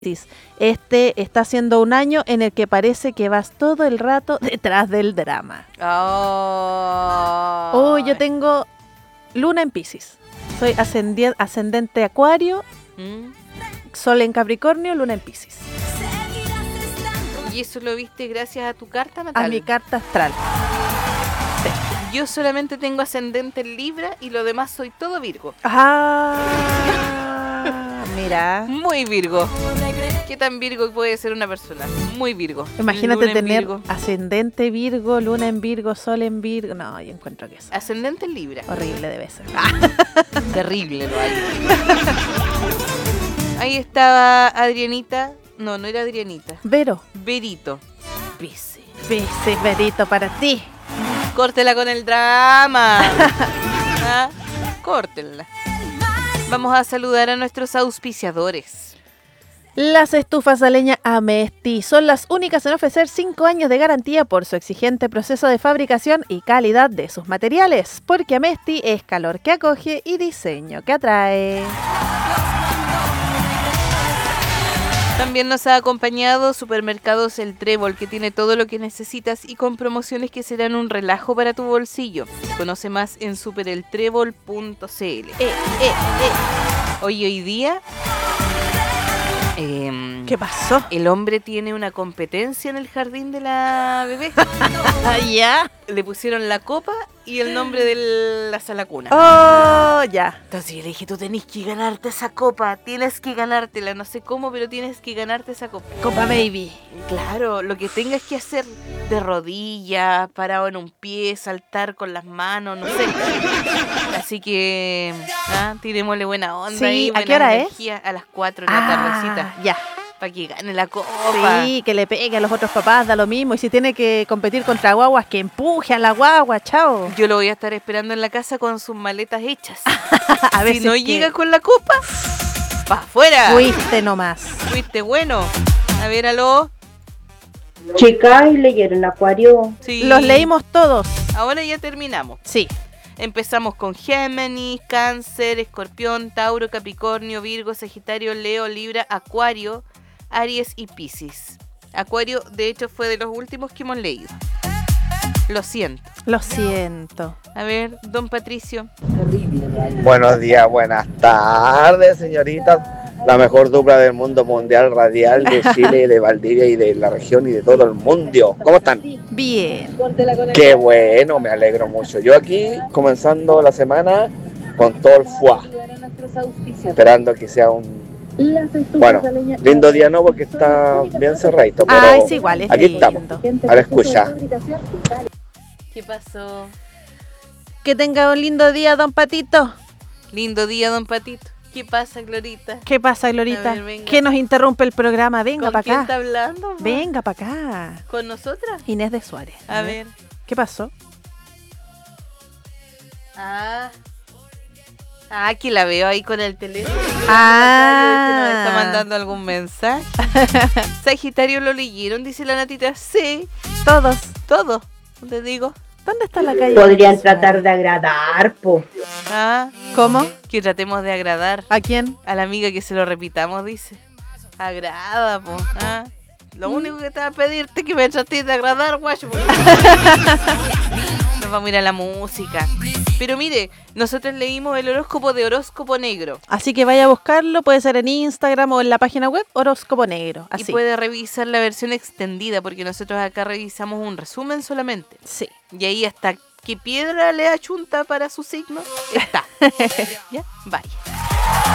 Este está siendo un año en el que parece que vas todo el rato detrás del drama. Oh, Yo tengo luna en Piscis. Soy ascendente Acuario, Sol en Capricornio, luna en Piscis. ¿Y eso lo viste gracias a tu carta natal? A mi carta astral. Yo solamente tengo ascendente en Libra y lo demás soy todo Virgo. Mira. Muy Virgo. ¿Qué tan Virgo puede ser una persona? Muy Virgo. Imagínate Luna en tener Virgo. ascendente Virgo, luna en Virgo, Sol en Virgo. No, yo encuentro que eso. Ascendente en Libra. Horrible debe ser. Terrible lo hay. Ahí estaba Adrianita. No era Adrianita. Verito. Piscis, Verito, para ti. Córtela con el drama. ¿Ah? Córtenla. Vamos a saludar a nuestros auspiciadores. Las estufas de leña Amesti son las únicas en ofrecer 5 años de garantía por su exigente proceso de fabricación y calidad de sus materiales, porque Amesti es calor que acoge y diseño que atrae. También nos ha acompañado Supermercados El Trébol, que tiene todo lo que necesitas y con promociones que serán un relajo para tu bolsillo. Conoce más en supereltrébol.cl. Hoy día... ¿Qué pasó? El hombre tiene una competencia en el jardín de la bebé. ¿Ya? Le pusieron la copa y el nombre de la sala cuna. ¡Oh, ya! Entonces yo le dije, tú tenés que ganarte esa copa, tienes que ganártela, no sé cómo, pero tienes que ganarte esa copa. Copa baby. Claro, lo que tengas que hacer de rodillas, parado en un pie, saltar con las manos, no sé. Así que, tirémosle buena onda. Sí, y ¿a qué hora energía a las 4 de la tardecita. Ya. Para que gane la copa. Sí, que le pegue a los otros papás, da lo mismo. Y si tiene que competir contra guaguas, que empuje a la guagua, chao. Yo lo voy a estar esperando en la casa con sus maletas hechas. A ver si no llega con la copa, ¡pa' afuera! Fuiste nomás. Fuiste bueno. A ver, aló. Chicas, ¿y leyeron Acuario? Sí. Los leímos todos. Ahora ya terminamos. Sí. Empezamos con Géminis, Cáncer, Escorpión, Tauro, Capricornio, Virgo, Sagitario, Leo, Libra, Acuario, Aries y Piscis. Acuario, de hecho, fue de los últimos que hemos leído. Lo siento. A ver, don Patricio. Buenos días, buenas tardes, señoritas. La mejor dupla del mundo mundial radial de Chile, de Valdivia y de la región y de todo el mundo. ¿Cómo están? Bien. Qué bueno, me alegro mucho. Yo aquí, comenzando la semana con todo el fuá. Esperando que sea lindo día no, porque está bien cerradito, pero es igual, es aquí lindo. estamos, a la escucha. ¿Qué pasó? Que tenga un lindo día, don Patito. Lindo día, don Patito. ¿Qué pasa, Glorita? ¿Qué pasa, Glorita? A ver, venga. ¿Qué nos interrumpe el programa? Venga para ¿Con quién acá. está hablando? Venga para acá. ¿Con nosotras? Inés de Suárez. A ver. ¿Qué pasó? Que la veo ahí con el teléfono. Nos está mandando algún mensaje. Sagitario, ¿lo leyeron? Dice la Natita. Sí. Todos. Todo. ¿Te digo? ¿Dónde está la calle? Podrían tratar de agradar, po. ¿Cómo? Que tratemos de agradar. ¿A quién? A la amiga, que se lo repitamos, dice. Agrada, po. Lo único que te va a pedirte es que me trates de agradar, guacho. Nos vamos a ir a la música. Pero mire, nosotros leímos el horóscopo de Horóscopo Negro. Así que vaya a buscarlo, puede ser en Instagram o en la página web Horóscopo Negro. Así. Y puede revisar la versión extendida, porque nosotros acá revisamos un resumen solamente. Sí. Y ahí hasta qué piedra le achunta para su signo está. ¿Ya? Vaya.